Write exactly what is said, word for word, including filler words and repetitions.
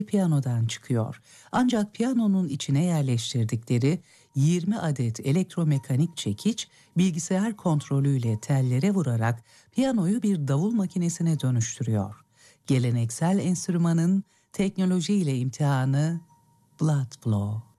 piyanodan çıkıyor. Ancak piyanonun içine yerleştirdikleri yirmi adet elektromekanik çekiç bilgisayar kontrolüyle tellere vurarak piyanoyu bir davul makinesine dönüştürüyor. Geleneksel enstrümanın teknolojiyle imtihanı Blood Flow.